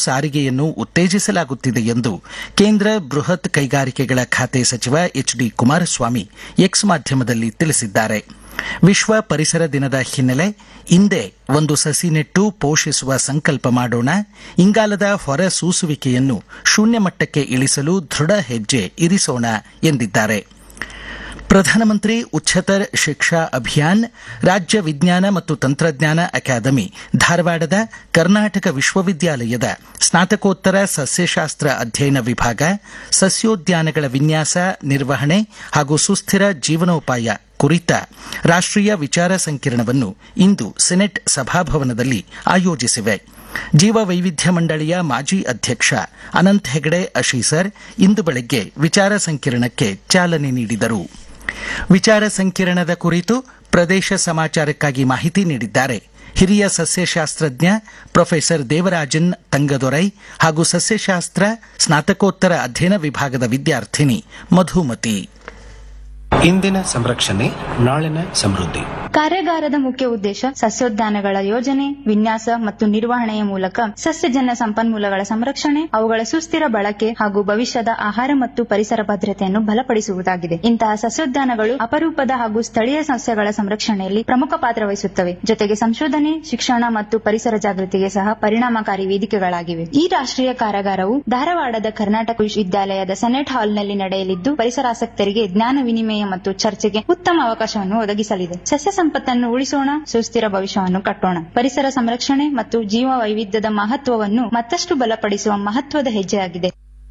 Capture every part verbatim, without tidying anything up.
ಸಾರಿಗೆಯನ್ನು ಉತ್ತೇಜಿಸಲಾಗುತ್ತಿದೆ ಎಂದು ಕೇಂದ್ರ ಬೃಹತ್ ಕೈಗಾರಿಕೆಗಳ ಖಾತೆ ಸಚಿವ ಎಚ್ ಡಿ ಕುಮಾರಸ್ವಾಮಿ ಎಕ್ಸ್ ಮಾಧ್ಯಮದಲ್ಲಿ ತಿಳಿಸಿದ್ದಾರೆ. ವಿಶ್ವ ಪರಿಸರ ದಿನದ ಹಿನ್ನೆಲೆ ಇಂದೇ ಒಂದು ಸಸಿ ನೆಟ್ಟು ಪೋಷಿಸುವ ಸಂಕಲ್ಪ ಮಾಡೋಣ, ಇಂಗಾಲದ ಹೊರ ಸೂಸುವಿಕೆಯನ್ನು ಶೂನ್ಯ ಮಟ್ಟಕ್ಕೆ ಇಳಿಸಲು ದೃಢ ಹೆಜ್ಜೆ ಇರಿಸೋಣ ಎಂದಿದ್ದಾರೆ. ಪ್ರಧಾನಮಂತ್ರಿ ಉಚ್ಚತರ ಶಿಕ್ಷಾ ಅಭಿಯಾನ್ ರಾಜ್ಯ ವಿಜ್ಞಾನ ಮತ್ತು ತಂತ್ರಜ್ಞಾನ ಅಕಾಡೆಮಿ ಧಾರವಾಡದ ಕರ್ನಾಟಕ ವಿಶ್ವವಿದ್ಯಾಲಯದ ಸ್ನಾತಕೋತ್ತರ ಸಸ್ಯಶಾಸ್ತ್ರ ಅಧ್ಯಯನ ವಿಭಾಗ ಸಸ್ಯೋದ್ಯಾನಗಳ ವಿನ್ಯಾಸ, ನಿರ್ವಹಣೆ ಹಾಗೂ ಸುಸ್ಥಿರ ಜೀವನೋಪಾಯ ಕುರಿತ ರಾಷ್ಟೀಯ ವಿಚಾರ ಸಂಕಿರಣವನ್ನು ಇಂದು ಸೆನೆಟ್ ಸಭಾಭವನದಲ್ಲಿ ಆಯೋಜಿಸಿವೆ. ಜೀವ ವೈವಿಧ್ಯ ಮಂಡಳಿಯ ಮಾಜಿ ಅಧ್ಯಕ್ಷ ಅನಂತ್ ಹೆಗಡೆ ಅಶೀಸರ್ ಇಂದು ಬೆಳಗ್ಗೆ ವಿಚಾರ ಸಂಕಿರಣಕ್ಕೆ ಚಾಲನೆ ನೀಡಿದರು. ವಿಚಾರ ಸಂಕಿರಣದ ಕುರಿತು ಪ್ರದೇಶ ಸಮಾಚಾರಕ್ಕಾಗಿ ಮಾಹಿತಿ ನೀಡಿದ್ದಾರೆ ಹಿರಿಯ ಸಸ್ಯಶಾಸ್ತ್ರಜ್ಞ ಪ್ರೊಫೆಸರ್ ದೇವರಾಜನ್ ತಂಗದೊರೈ ಹಾಗೂ ಸಸ್ಯಶಾಸ್ತ್ರ ಸ್ನಾತಕೋತ್ತರ ಅಧ್ಯಯನ ವಿಭಾಗದ ವಿದ್ಯಾರ್ಥಿನಿ ಮಧುಮತಿ. ಇಂದಿನ ಸಂರಕ್ಷಣೆ ನಾಳಿನ ಸಮೃದ್ಧಿ ಕಾರ್ಯಾಗಾರದ ಮುಖ್ಯ ಉದ್ದೇಶ ಸಸ್ಯೋದ್ಯಾನಗಳ ಯೋಜನೆ, ವಿನ್ಯಾಸ ಮತ್ತು ನಿರ್ವಹಣೆಯ ಮೂಲಕ ಸಸ್ಯಜನ್ಯ ಸಂಪನ್ಮೂಲಗಳ ಸಂರಕ್ಷಣೆ, ಅವುಗಳ ಸುಸ್ಥಿರ ಬಳಕೆ ಹಾಗೂ ಭವಿಷ್ಯದ ಆಹಾರ ಮತ್ತು ಪರಿಸರ ಭದ್ರತೆಯನ್ನು ಬಲಪಡಿಸುವುದಾಗಿದೆ. ಇಂತಹ ಸಸ್ಯೋದ್ಯಾನಗಳು ಅಪರೂಪದ ಹಾಗೂ ಸ್ಥಳೀಯ ಸಸ್ಯಗಳ ಸಂರಕ್ಷಣೆಯಲ್ಲಿ ಪ್ರಮುಖ ಪಾತ್ರ ವಹಿಸುತ್ತವೆ. ಜೊತೆಗೆ ಸಂಶೋಧನೆ, ಶಿಕ್ಷಣ ಮತ್ತು ಪರಿಸರ ಜಾಗೃತಿಗೆ ಸಹ ಪರಿಣಾಮಕಾರಿ ವೇದಿಕೆಗಳಾಗಿವೆ. ಈ ರಾಷ್ಟೀಯ ಕಾರ್ಯಾಗಾರವು ಧಾರವಾಡದ ಕರ್ನಾಟಕ ವಿಶ್ವವಿದ್ಯಾಲಯದ ಸೆನೆಟ್ ಹಾಲ್ನಲ್ಲಿ ನಡೆಯಲಿದ್ದು, ಪರಿಸರಾಸಕ್ತರಿಗೆ ಜ್ಞಾನ ವಿನಿಮಯ ಮತ್ತು ಚರ್ಚೆಗೆ ಉತ್ತಮ ಅವಕಾಶವನ್ನು ಒದಗಿಸಲಿದೆ. ಸಸ್ಯ ಸಂಪತ್ತನ್ನು ಉಳಿಸೋಣ, ಸುಸ್ಥಿರ ಭವಿಷ್ಯವನ್ನು ಕಟ್ಟೋಣ. ಪರಿಸರ ಸಂರಕ್ಷಣೆ ಮತ್ತು ಜೀವ ವೈವಿಧ್ಯದ ಮಹತ್ವವನ್ನು ಮತ್ತಷ್ಟು ಬಲಪಡಿಸುವ ಮಹತ್ವದ ಹೆಜ್ಜೆಯಾಗಿದೆ.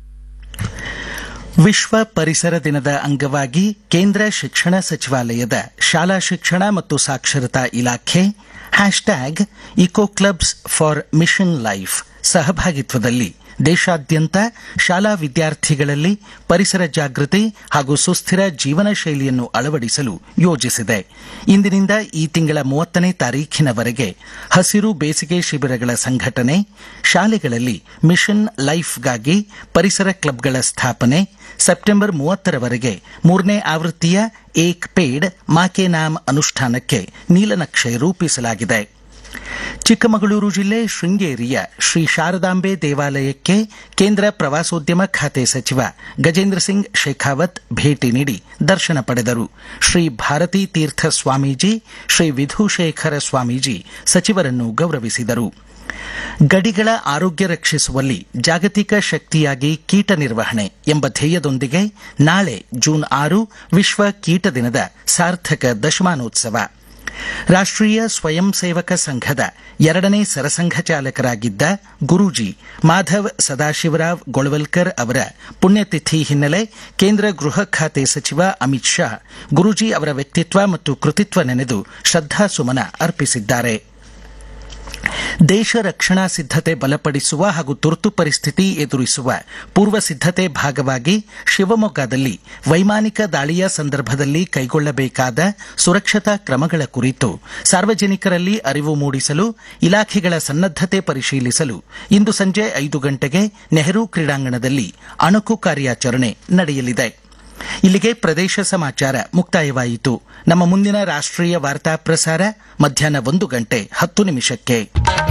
ವಿಶ್ವ ಪರಿಸರ ದಿನದ ಅಂಗವಾಗಿ ಕೇಂದ್ರ ಶಿಕ್ಷಣ ಸಚಿವಾಲಯದ ಶಾಲಾ ಶಿಕ್ಷಣ ಮತ್ತು ಸಾಕ್ಷರತಾ ಇಲಾಖೆ hashtag eco clubs for mission life ಸಹಭಾಗಿತ್ವದಲ್ಲಿ ದೇಶಾದ್ಯಂತ ಶಾಲಾ ವಿದ್ಯಾರ್ಥಿಗಳಲ್ಲಿ ಪರಿಸರ ಜಾಗೃತಿ ಹಾಗೂ ಸುಸ್ಥಿರ ಜೀವನ ಶೈಲಿಯನ್ನು ಅಳವಡಿಸಲು ಯೋಜಿಸಿದೆ. ಇಂದಿನಿಂದ ಈ ತಿಂಗಳ ಮೂವತ್ತನೇ ತಾರೀಖಿನವರೆಗೆ ಹಸಿರು ಬೇಸಿಗೆ ಶಿಬಿರಗಳ ಸಂಘಟನೆ, ಶಾಲೆಗಳಲ್ಲಿ ಮಿಷನ್ ಲೈಫ್ಗಾಗಿ ಪರಿಸರ ಕ್ಲಬ್ಗಳ ಸ್ಥಾಪನೆ, ಸೆಪ್ಟೆಂಬರ್ ಮೂವತ್ತರವರೆಗೆ ಮೂರನೇ ಆವೃತ್ತಿಯ ಏಕ್ ಪೇಡ್ ಮಾಕೆ ನಾಮ್ ಅನುಷ್ಠಾನಕ್ಕೆ ನೀಲನಕ್ಷೆ ರೂಪಿಸಲಾಗಿದೆ. ಚಿಕ್ಕಮಗಳೂರು ಜಿಲ್ಲೆ ಶೃಂಗೇರಿಯ ಶ್ರೀ ಶಾರದಾಂಬೆ ದೇವಾಲಯಕ್ಕೆ ಕೇಂದ್ರ ಪ್ರವಾಸೋದ್ಯಮ ಖಾತೆ ಸಚಿವ ಗಜೇಂದ್ರ ಸಿಂಗ್ ಶೇಖಾವತ್ ಭೇಟಿ ನೀಡಿ ದರ್ಶನ ಪಡೆದರು. ಶ್ರೀ ಭಾರತೀ ತೀರ್ಥ ಸ್ವಾಮೀಜಿ, ಶ್ರೀ ವಿಧುಶೇಖರ ಸ್ವಾಮೀಜಿ ಸಚಿವರನ್ನು ಗೌರವಿಸಿದರು. ಗಡಿಗಳ ಆರೋಗ್ಯ ರಕ್ಷಿಸುವಲ್ಲಿ ಜಾಗತಿಕ ಶಕ್ತಿಯಾಗಿ ಕೀಟ ನಿರ್ವಹಣೆ ಎಂಬ ಧ್ಯೇಯದೊಂದಿಗೆ ನಾಳೆ ಜೂನ್ ಆರು ವಿಶ್ವ ಕೀಟ ದಿನದ ಸಾರ್ಥಕ ದಶಮಾನೋತ್ಸವ. ರಾಷ್ಟೀಯ ಸ್ವಯಂ ಸೇವಕ ಸಂಘದ ಎರಡನೇ ಸರಸಂಘ ಚಾಲಕರಾಗಿದ್ದ ಗುರೂಜಿ ಮಾಧವ್ ಸದಾಶಿವರಾವ್ ಗೊಳವಲ್ಕರ್ ಅವರ ಪುಣ್ಯತಿಥಿ ಹಿನ್ನೆಲೆ ಕೇಂದ್ರ ಗೃಹ ಖಾತೆ ಸಚಿವ ಅಮಿತ್ ಶಾ ಗುರೂಜಿ ಅವರ ವ್ಯಕ್ತಿತ್ವ ಮತ್ತು ಕೃತಿತ್ವ ನೆನೆದು ಶ್ರದ್ಧಾಸುಮನ ಅರ್ಪಿಸಿದ್ದಾರೆ. ದೇಶ ರಕ್ಷಣಾ ಸಿದ್ದತೆ ಬಲಪಡಿಸುವ ಹಾಗೂ ತುರ್ತು ಪರಿಸ್ಥಿತಿ ಎದುರಿಸುವ ಪೂರ್ವ ಸಿದ್ದತೆ ಭಾಗವಾಗಿ ಶಿವಮೊಗ್ಗದಲ್ಲಿ ವೈಮಾನಿಕ ದಾಳಿಯ ಸಂದರ್ಭದಲ್ಲಿ ಕೈಗೊಳ್ಳಬೇಕಾದ ಸುರಕ್ಷತಾ ಕ್ರಮಗಳ ಕುರಿತು ಸಾರ್ವಜನಿಕರಲ್ಲಿ ಅರಿವು ಮೂಡಿಸಲು ಇಲಾಖೆಗಳ ಸನ್ನದ್ದತೆ ಪರಿಶೀಲಿಸಲು ಇಂದು ಸಂಜೆ ಐದು ಗಂಟೆಗೆ ನೆಹರು ಕ್ರೀಡಾಂಗಣದಲ್ಲಿ ಅಣುಕು ಕಾರ್ಯಾಚರಣೆ ನಡೆಯಲಿದೆ. ಇಲ್ಲಿಗೆ ಪ್ರದೇಶ ಸಮಾಚಾರ ಮುಕ್ತಾಯವಾಯಿತು. ನಮ್ಮ ಮುಂದಿನ ರಾಷ್ಟೀಯ ವಾರ್ತಾ ಪ್ರಸಾರ ಮಧ್ಯಾಹ್ನ ಒಂದು ಗಂಟೆ ಹತ್ತು ನಿಮಿಷಕ್ಕೆ.